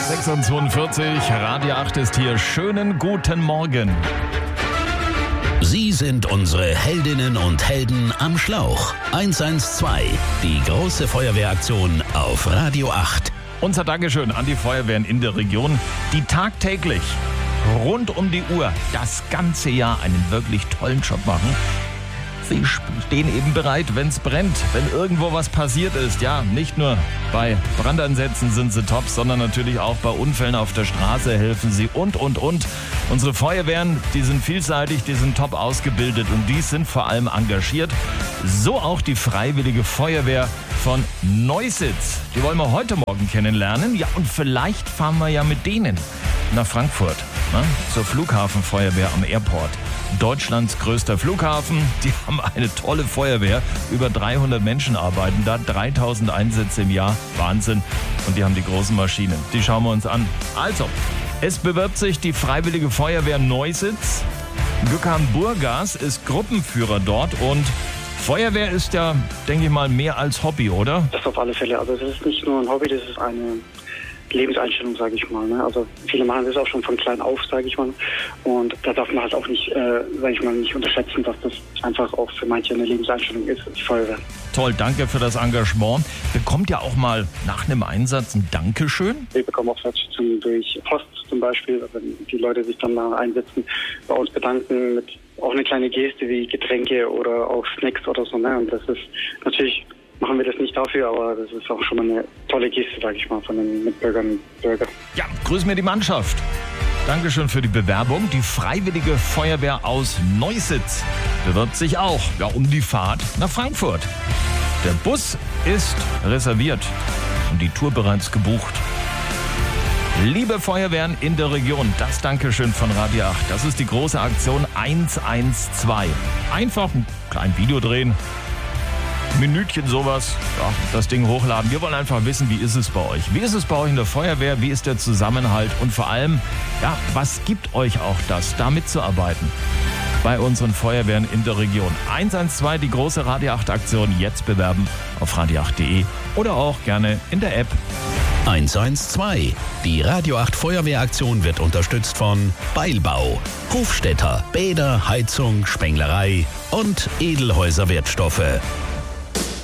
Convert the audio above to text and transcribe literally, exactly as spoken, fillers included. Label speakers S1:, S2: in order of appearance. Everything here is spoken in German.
S1: sechs Uhr zweiundvierzig, Radio acht ist hier. Schönen guten Morgen.
S2: Sie sind unsere Heldinnen und Helden am Schlauch. eins eins zwei, die große Feuerwehraktion auf Radio acht.
S1: Unser Dankeschön an die Feuerwehren in der Region, die tagtäglich rund um die Uhr das ganze Jahr einen wirklich tollen Job machen. Sie stehen eben bereit, wenn es brennt, wenn irgendwo was passiert ist. Ja, nicht nur bei Brandeinsätzen sind sie top, sondern natürlich auch bei Unfällen auf der Straße helfen sie und, und, und. Unsere Feuerwehren, die sind vielseitig, die sind top ausgebildet und die sind vor allem engagiert. So auch die Freiwillige Feuerwehr von Neusiedl. Die wollen wir heute Morgen kennenlernen. Ja, und vielleicht fahren wir ja mit denen nach Frankfurt, ne? Zur Flughafenfeuerwehr am Airport. Deutschlands größter Flughafen. Die haben eine tolle Feuerwehr. Über dreihundert Menschen arbeiten da, dreitausend Einsätze im Jahr. Wahnsinn. Und die haben die großen Maschinen. Die schauen wir uns an. Also, es bewirbt sich die Freiwillige Feuerwehr Neusiedl. Gökhan Burgas ist Gruppenführer dort und Feuerwehr ist ja, denke ich mal, mehr als Hobby, oder?
S3: Das auf alle Fälle. Also es ist nicht nur ein Hobby, das ist eine Lebenseinstellung, sage ich mal. Ne? Also viele machen das auch schon von klein auf, sage ich mal. Und da darf man halt auch nicht, äh, sage ich mal, nicht unterschätzen, dass das einfach auch für manche eine Lebenseinstellung ist, die Feuerwehr.
S1: Toll, danke für das Engagement. Bekommt ja auch mal nach einem Einsatz ein Dankeschön?
S3: Wir bekommen auch Wertschätzung durch Post zum Beispiel, wenn die Leute sich dann da einsetzen, bei uns bedanken mit auch eine kleine Geste wie Getränke oder auch Snacks oder so. Ne? Und das ist natürlich, machen wir das nicht dafür, aber das ist auch schon mal eine tolle Geste, sage ich mal, von den Mitbürgern und Bürgern.
S1: Ja, grüß mir die Mannschaft. Dankeschön für die Bewerbung. Die Freiwillige Feuerwehr aus Neusiedl bewirbt sich auch ja, um die Fahrt nach Frankfurt. Der Bus ist reserviert und die Tour bereits gebucht. Liebe Feuerwehren in der Region, das Dankeschön von Radio acht. Das ist die große Aktion eins eins zwei. Einfach ein kleines Video drehen. Minütchen sowas, ja, das Ding hochladen. Wir wollen einfach wissen, wie ist es bei euch? Wie ist es bei euch in der Feuerwehr? Wie ist der Zusammenhalt? Und vor allem, ja, was gibt euch auch das, da mitzuarbeiten? Bei unseren Feuerwehren in der Region. eins eins zwei, die große Radio acht Aktion. Jetzt bewerben auf radio acht punkt de oder auch gerne in der App.
S2: eins eins zwei, die Radio acht Feuerwehraktion wird unterstützt von Beilbau, Hofstädter, Bäder, Heizung, Spenglerei und Edelhäuser Wertstoffe.